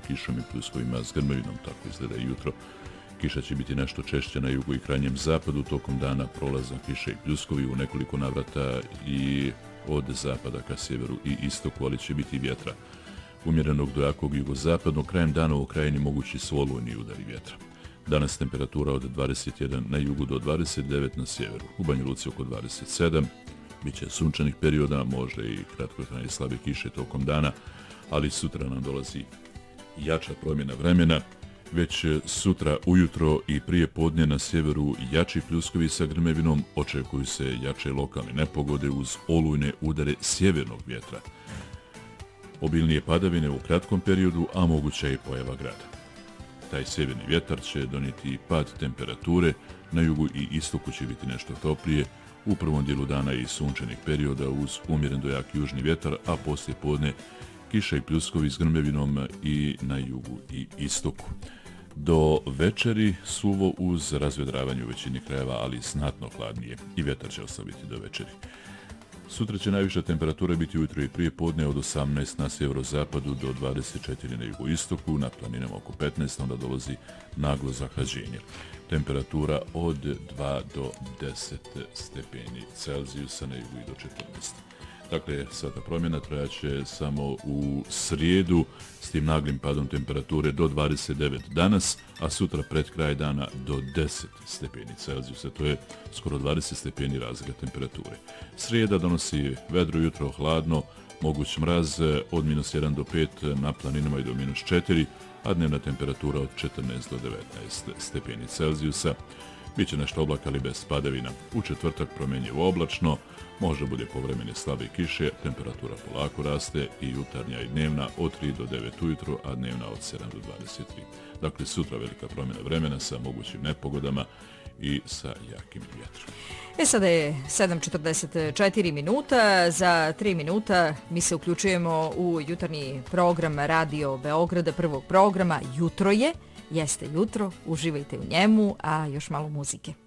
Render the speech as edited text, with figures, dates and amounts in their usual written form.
kišom i pljuskovima s grmevinom, tako izgleda i jutro. Kiša će biti nešto češće na jugu i krajnjem zapadu, tokom dana prolazna kiša i pljuskovi u nekoliko navrata i od zapada ka sjeveru i istoku, ali će biti vjetra. Umjerenog do jakog jugozapadnog, krajem dana u krajini mogući su olujni udari vjetra. Danas temperatura od 21 na jugu do 29 na sjeveru, u Banja Luci oko 27, biće sunčanih perioda, možda i kratkotrajne slabe kiše tokom dana, ali sutra nam dolazi jača promjena vremena. Već sutra ujutro i prije podne na sjeveru jači pljuskovi sa grmevinom, očekuju se jače lokalne nepogode uz olujne udare sjevernog vjetra. Obilnije padavine u kratkom periodu, a moguća je i pojava grada. Taj sjeverni vjetar će donijeti pad temperature, na jugu i istoku će biti nešto toplije, u prvom dijelu dana i sunčanih perioda uz umjeren do jak južni vjetar, a poslije podne kiša i pljuskovi s grmevinom i na jugu i istoku. Do večeri suvo uz razvedravanje u većini krajeva, ali znatno hladnije i vjetar će oslabiti do večeri. Sutra će najviša temperatura biti ujutro i prije podne od 18 na sjeverozapadu do 24 na jugoistoku, na planinama oko 15, onda dolazi naglo zahlađenje. Temperatura od 2 do 10 stepeni Celzijusa na jugu i do 14. Dakle, sada promjena trajaće samo u srijedu s tim naglim padom temperature do 29 danas, a sutra pred kraj dana do 10 stepeni Celzijusa. To je skoro 20 stepeni razlika temperature. Srijeda donosi vedro jutro, hladno, moguć mraz od -1 do 5 na planinama i do -4, a dnevna temperatura od 14 do 19 stepeni Celzijusa. Biće nešto oblaka, ali bez padavina. U četvrtak promjenjivo oblačno, možda bude povremene slabe kiše, temperatura polako raste i jutarnja i dnevna od 3 do 9 ujutro, a dnevna od 7 do 23. Dakle, sutra velika promjena vremena sa mogućim nepogodama i sa jakim vjetrom. Sada je 7:44 minuta. Za 3 minuta mi se uključujemo u jutarnji program Radio Beograda, prvog programa. Jutro je, jeste jutro, uživajte u njemu, a još malo muzike.